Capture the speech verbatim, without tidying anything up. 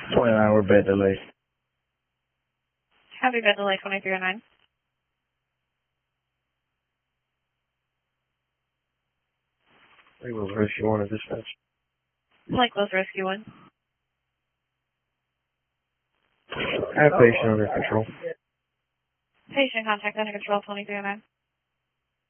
twenty-nine, we're bed delay. Happy bed delay twenty-three oh nine. Lake Wales Rescue one at dispatch. Lake Wales Rescue one. I have patient under control. Patient contact under control twenty-three oh nine.